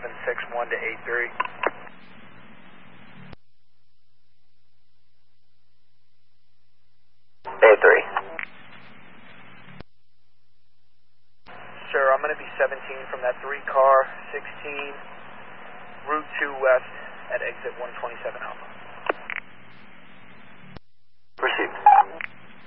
761 to 83. Sir, I'm going to be 17 from that 3 car, 16, Route 2 West at exit 127 Alpha.